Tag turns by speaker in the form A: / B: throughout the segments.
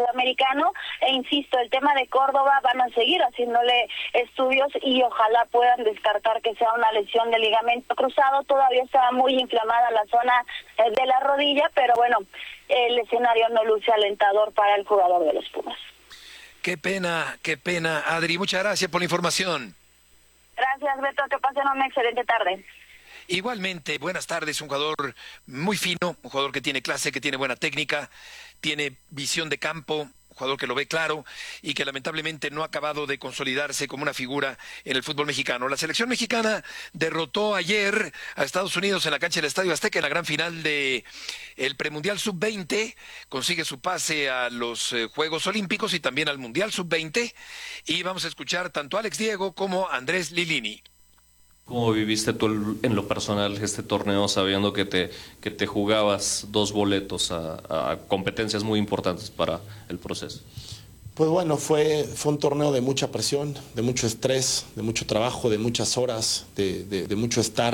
A: sudamericano, e insisto, el tema de Córdoba van a seguir haciéndole estudios y ojalá puedan descartar que sea una lesión de ligamento cruzado. Todavía está muy inflamada la zona de la rodilla, pero bueno, el escenario no luce alentador para el jugador de los Pumas.
B: Qué pena, Adri, muchas gracias por la información.
A: Gracias, Beto, que pasen una excelente tarde.
B: Igualmente, buenas tardes, un jugador muy fino, un jugador que tiene clase, que tiene buena técnica, tiene visión de campo, un jugador que lo ve claro y que lamentablemente no ha acabado de consolidarse como una figura en el fútbol mexicano. La selección mexicana derrotó ayer a Estados Unidos en la cancha del Estadio Azteca en la gran final de el premundial sub-20, consigue su pase a los Juegos Olímpicos y también al Mundial sub-20, y vamos a escuchar tanto a Alex Diego como a Andrés Lilini.
C: ¿Cómo viviste tú en lo personal este torneo sabiendo que te jugabas 2 boletos a competencias muy importantes para el proceso?
D: Pues bueno, fue un torneo de mucha presión, de mucho estrés, de mucho trabajo, de muchas horas, de mucho estar.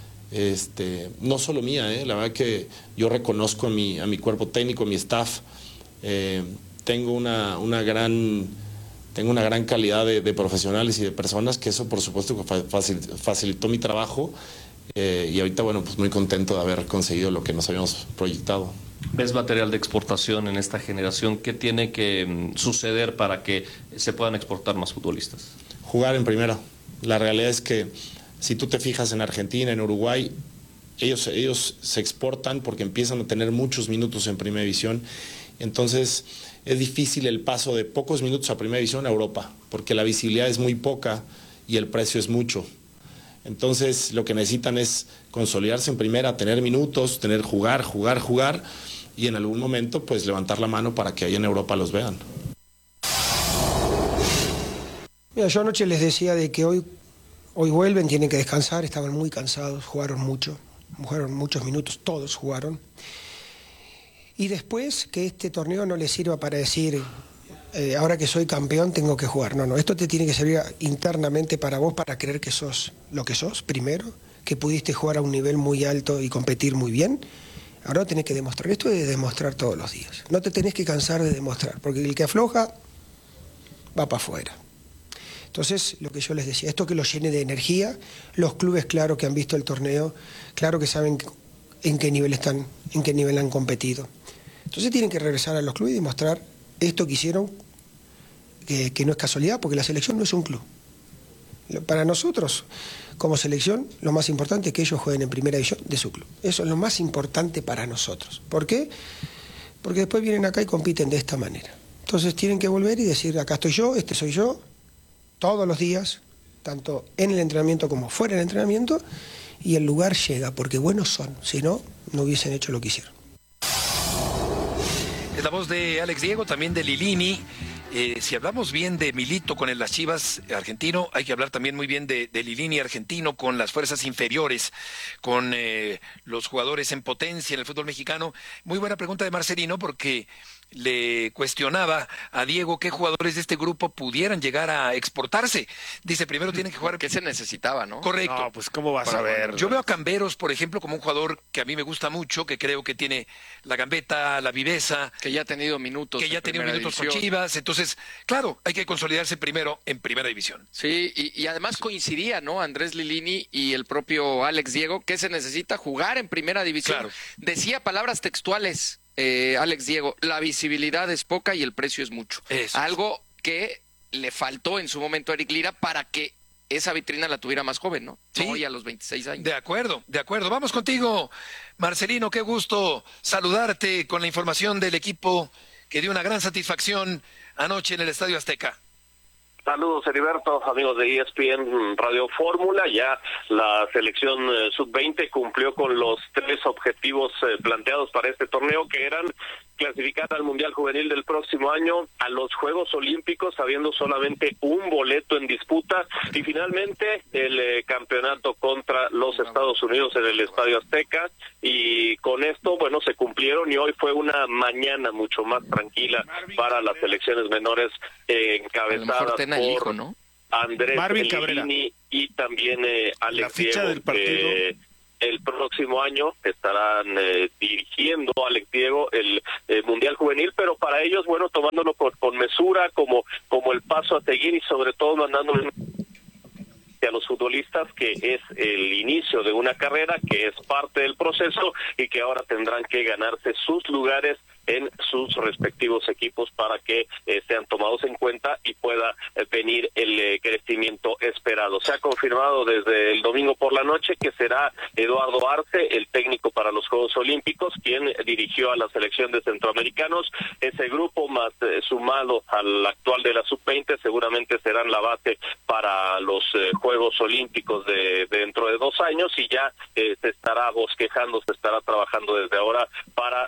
D: No solo mía, la verdad que yo reconozco a mi cuerpo técnico, a mi staff. Tengo una gran calidad de profesionales y de personas, que eso por supuesto que facilitó mi trabajo, y ahorita bueno, pues muy contento de haber conseguido lo que nos habíamos proyectado.
C: ¿Ves material de exportación en esta generación? ¿Qué tiene que suceder para que se puedan exportar más futbolistas?
D: Jugar en primera. La realidad es que si tú te fijas en Argentina, en Uruguay, ellos se exportan porque empiezan a tener muchos minutos en primera división. Entonces es difícil el paso de pocos minutos a primera división a Europa, porque la visibilidad es muy poca y el precio es mucho. Entonces lo que necesitan es consolidarse en primera, tener minutos, jugar, y en algún momento pues levantar la mano para que ahí en Europa los vean.
E: Mira, yo anoche les decía de que hoy vuelven, tienen que descansar, estaban muy cansados, jugaron muchos minutos, todos jugaron. Y después que este torneo no les sirva para decir, ahora que soy campeón tengo que jugar. No, esto te tiene que servir internamente para vos, para creer que sos lo que sos, primero, que pudiste jugar a un nivel muy alto y competir muy bien. Ahora tenés que demostrar. Esto es de demostrar todos los días. No te tenés que cansar de demostrar, porque el que afloja va para afuera. Entonces, lo que yo les decía, esto que los llene de energía, los clubes claro que han visto el torneo, claro que saben en qué nivel están, en qué nivel han competido. Entonces tienen que regresar a los clubes y demostrar esto que hicieron, que no es casualidad, porque la selección no es un club. Para nosotros, como selección, lo más importante es que ellos jueguen en primera división de su club. Eso es lo más importante para nosotros. ¿Por qué? Porque después vienen acá y compiten de esta manera. Entonces tienen que volver y decir, acá estoy yo, este soy yo, todos los días, tanto en el entrenamiento como fuera del entrenamiento, y el lugar llega, porque buenos son, si no, no hubiesen hecho lo que hicieron.
B: Es la voz de Alex Diego, también de Lilini. Si hablamos bien de Milito con las Chivas argentino, hay que hablar también muy bien de Lilini argentino con las fuerzas inferiores, con los jugadores en potencia en el fútbol mexicano. Muy buena pregunta de Marcelino, porque le cuestionaba a Diego qué jugadores de este grupo pudieran llegar a exportarse. Dice, primero tienen que jugar...
F: ¿Qué se necesitaba, no?
B: Correcto.
F: No, pues ¿cómo vas a ver?
B: Yo veo a Camberos, por ejemplo, como un jugador que a mí me gusta mucho, que creo que tiene la gambeta, la viveza.
F: Que ya ha tenido minutos.
B: Que ya ha tenido minutos
F: división.
B: con Chivas. Entonces, claro, hay que consolidarse primero en primera división.
F: Sí, y además coincidía, ¿no? Andrés Lilini y el propio Alex Diego, que se necesita jugar en primera división.
B: Claro.
F: Decía palabras textuales, Alex Diego, la visibilidad es poca y el precio es mucho.
B: Eso.
F: Algo que le faltó en su momento a Eric Lira para que esa vitrina la tuviera más joven, ¿no?
B: Sí.
F: Hoy a los 26 años.
B: De acuerdo. Vamos contigo, Marcelino, qué gusto saludarte con la información del equipo que dio una gran satisfacción anoche en el Estadio Azteca.
G: Saludos, Heriberto, amigos de ESPN Radio Fórmula. Ya la selección sub-20 cumplió con los 3 objetivos planteados para este torneo, que eran clasificar al Mundial Juvenil del próximo año, a los Juegos Olímpicos, habiendo solamente un boleto en disputa, y finalmente el campeonato contra los Estados Unidos en el Estadio Azteca. Y con esto, bueno, se cumplieron, y hoy fue una mañana mucho más tranquila para las selecciones menores encabezadas por
F: hijo, ¿no?
G: Andrés
H: Marvin Cabrera
G: y también Alex
H: la ficha
G: Diego,
H: del partido.
G: el próximo año estarán dirigiendo Alex Diego el Mundial Juvenil, pero para ellos, bueno, tomándolo con mesura, como el paso a seguir y sobre todo mandándole a los futbolistas que es el inicio de una carrera, que es parte del proceso y que ahora tendrán que ganarse sus lugares en sus respectivos equipos para que sean tomados en cuenta y pueda venir el crecimiento esperado. Se ha confirmado desde el domingo por la noche que será Eduardo Arce, el técnico para los Juegos Olímpicos, quien dirigió a la selección de centroamericanos. Ese grupo más sumado al actual de la sub-20 seguramente serán la base para los Juegos Olímpicos de dentro de 2 años y ya se estará bosquejando, se estará trabajando desde ahora para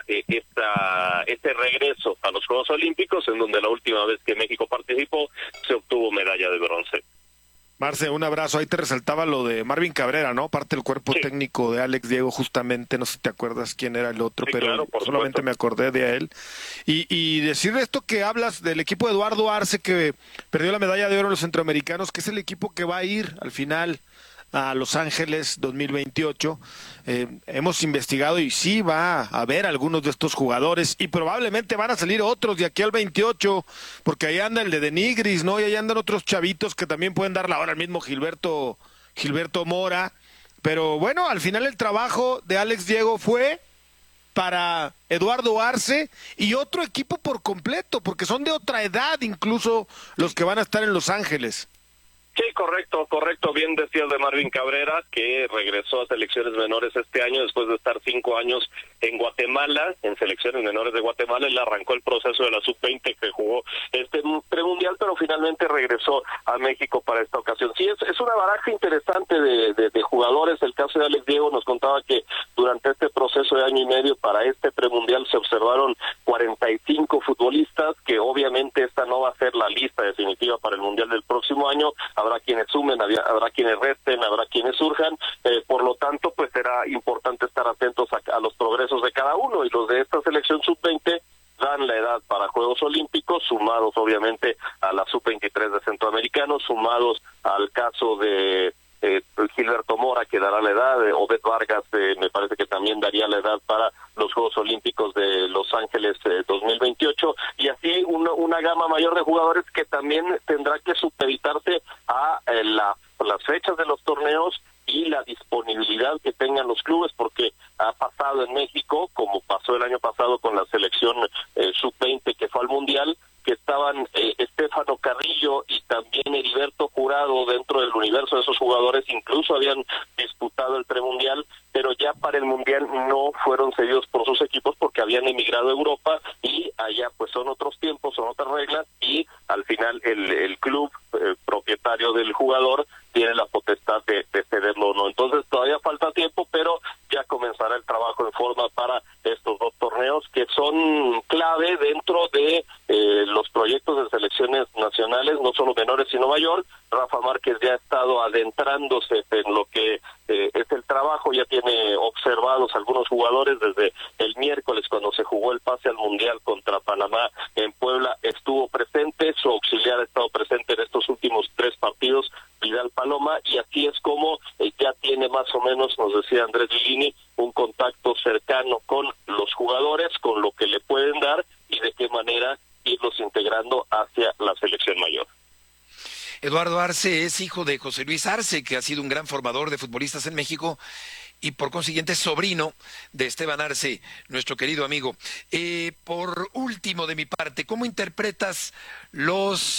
G: este regreso a los Juegos Olímpicos, en donde la última vez que México participó se obtuvo medalla de bronce.
H: Marce, un abrazo. Ahí te resaltaba lo de Marvin Cabrera, ¿no? Parte del cuerpo técnico de Alex Diego, justamente. No sé si te acuerdas quién era el otro, pero
G: claro,
H: solamente me acordé de él. Y decir esto que hablas del equipo de Eduardo Arce, que perdió la medalla de oro en los centroamericanos, que es el equipo que va a ir al final a Los Ángeles 2028. Hemos investigado y sí va a haber algunos de estos jugadores y probablemente van a salir otros de aquí al 28, porque ahí anda el de Denigris, ¿no? Y ahí andan otros chavitos que también pueden dar la hora, el mismo Gilberto Mora. Pero bueno, al final el trabajo de Alex Diego fue para Eduardo Arce y otro equipo por completo, porque son de otra edad incluso los que van a estar en Los Ángeles.
G: Sí, correcto. Bien decías de Marvin Cabrera, que regresó a selecciones menores este año después de estar 5 años en Guatemala, en selecciones menores de Guatemala. Él arrancó el proceso de la sub-20 que jugó este premundial, pero finalmente regresó a México para esta ocasión. Sí, es una baraja interesante de jugadores. El caso de Alex Diego nos contaba que durante este proceso de año y medio para este premundial se observaron 45 futbolistas, que obviamente esta no va a ser la lista definitiva para el mundial del próximo año. Habrá quienes sumen, habrá quienes resten, habrá quienes surjan, por lo tanto pues será importante estar atentos a los progresos de cada uno, y los de esta selección sub-20 dan la edad para Juegos Olímpicos, sumados obviamente a la sub-23 de centroamericanos, sumados al caso de Gilberto Mora, que dará la edad, Obed Vargas me parece que también daría la edad para los Juegos Olímpicos de Los Ángeles 2028, y así una gama mayor de jugadores que también tendrá que supeditarse a las fechas de los torneos y la disponibilidad que tengan los clubes, porque ha pasado en México, como pasó el año pasado con la selección sub-20 que fue al Mundial, que estaban Estefano Carrillo y también Heriberto Jurado dentro del universo de esos jugadores, incluso habían disputado el premundial, pero ya para el mundial no fueron cedidos por sus equipos porque habían emigrado a Europa, y allá pues son otros tiempos, son otras reglas, y al final el club propietario del jugador tiene la potestad de cederlo o no. Entonces todavía falta tiempo, pero ya comenzará el trabajo en forma para estos 2 torneos que son clave dentro de los proyectos de selecciones nacionales, no solo menores sino mayor. Rafa Márquez ya ha estado adentrándose en lo que es el trabajo, ya tiene observados algunos jugadores desde el miércoles cuando se jugó el pase al Mundial contra Panamá en Puebla, estuvo presente, su auxiliar ha estado presente en estos últimos 3 partidos, Vidal Paloma, y así es como ya tiene más o menos, nos decía Andrés Lilini, un contacto cercano con los jugadores, con lo que le pueden dar y de qué manera irlos integrando hacia la selección mayor.
B: Eduardo Arce es hijo de José Luis Arce, que ha sido un gran formador de futbolistas en México, y por consiguiente sobrino de Esteban Arce, nuestro querido amigo. Por último de mi parte, ¿cómo interpretas los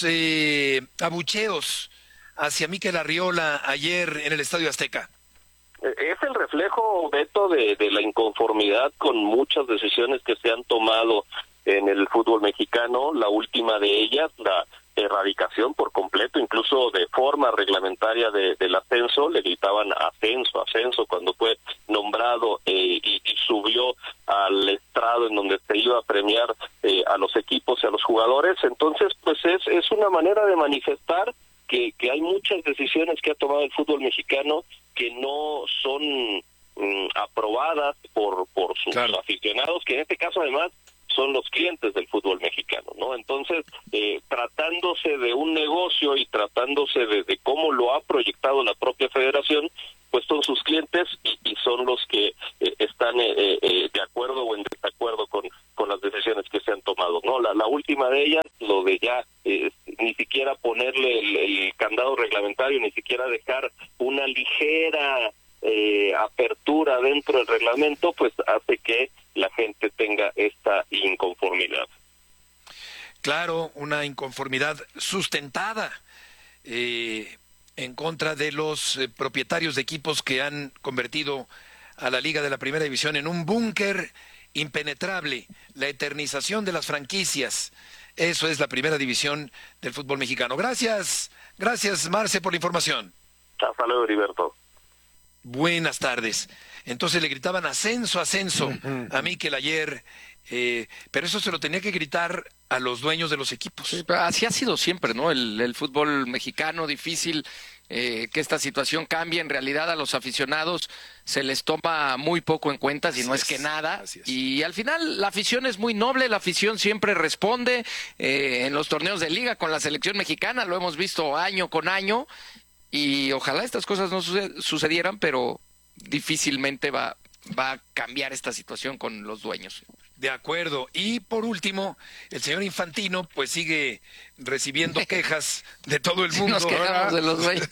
B: abucheos hacia Mikel Arriola ayer en el Estadio Azteca?
G: Es el reflejo, Beto, de la inconformidad con muchas decisiones que se han tomado en el fútbol mexicano. La última de ellas, la erradicación por completo, incluso de forma reglamentaria del ascenso. Le gritaban ascenso cuando fue nombrado y subió al estrado en donde se iba a premiar a los equipos y a los jugadores. Entonces pues es una manera de manifestar que hay muchas decisiones que ha tomado el fútbol mexicano que no son aprobadas por sus aficionados, que en este caso además son los clientes del fútbol mexicano, ¿no? Entonces, tratándose de un negocio y tratándose de cómo lo ha proyectado la propia federación, pues son sus clientes y son lo de ya ni siquiera ponerle el candado reglamentario, ni siquiera dejar una ligera apertura dentro del reglamento, pues hace que la gente tenga esta inconformidad.
B: Claro, una inconformidad sustentada en contra de los propietarios de equipos que han convertido a la Liga de la Primera División en un búnker impenetrable, la eternización de las franquicias. Eso es la Primera División del fútbol mexicano. Gracias, Marce, por la información.
G: Hasta luego, Heriberto.
B: Buenas tardes. Entonces le gritaban ascenso a Mikel ayer, pero eso se lo tenía que gritar a los dueños de los equipos.
F: Sí, así ha sido siempre, ¿no? El fútbol mexicano, difícil que esta situación cambie. En realidad a los aficionados se les toma muy poco en cuenta, si no es que nada. Y al final la afición es muy noble, la afición siempre responde en los torneos de liga con la selección mexicana, lo hemos visto año con año, y ojalá estas cosas no sucedieran, pero difícilmente va a cambiar esta situación con los dueños.
B: De acuerdo. Y por último, el señor Infantino pues sigue recibiendo quejas de todo el mundo.
F: Nos quejamos de los dueños.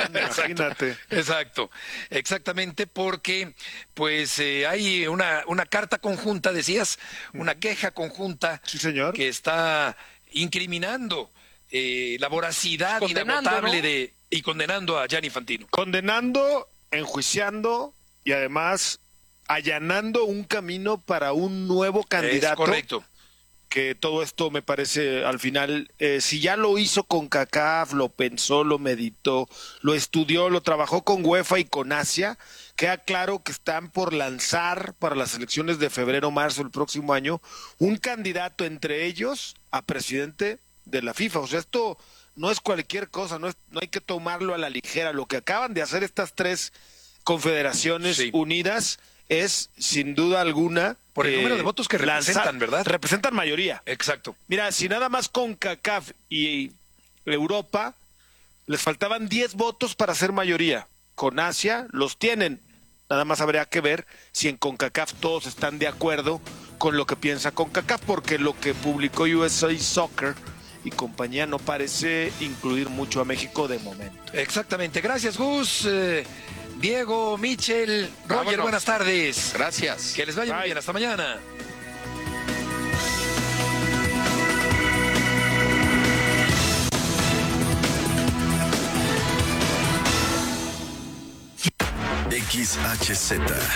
B: Exactamente, porque pues hay una carta conjunta, decías, una queja conjunta,
H: sí, señor,
B: que está incriminando la voracidad inagotable, ¿no?, y condenando a Gianni Infantino.
H: Condenando, enjuiciando y además allanando un camino para un nuevo candidato.
B: Es correcto.
H: Que todo esto me parece, al final, si ya lo hizo con CONCACAF, lo pensó, lo meditó, lo estudió, lo trabajó con UEFA y con Asia, queda claro que están por lanzar para las elecciones de febrero-marzo del próximo año un candidato entre ellos a presidente de la FIFA. O sea, esto no es cualquier cosa, no hay que tomarlo a la ligera. Lo que acaban de hacer estas tres confederaciones unidas es, sin duda alguna,
B: por el número de votos que representan, ¿verdad?
H: Representan mayoría.
B: Exacto.
H: Mira, si nada más CONCACAF y Europa les faltaban 10 votos para ser mayoría, con Asia los tienen. Nada más habría que ver si en CONCACAF todos están de acuerdo con lo que piensa CONCACAF, porque lo que publicó USA Soccer y compañía no parece incluir mucho a México de momento.
B: Exactamente. Gracias, Gus. Diego, Michel, Roger, buenas tardes.
F: Gracias.
B: Que les vaya muy bien. Hasta mañana.
I: XHZ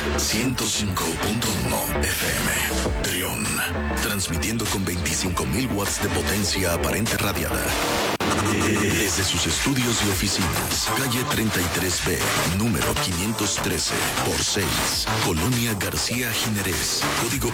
I: 105.1 FM Trión, transmitiendo con 25.000 watts de potencia aparente radiada desde sus estudios y oficinas, calle 33B, número 513 por 6, Colonia García Jiménez, código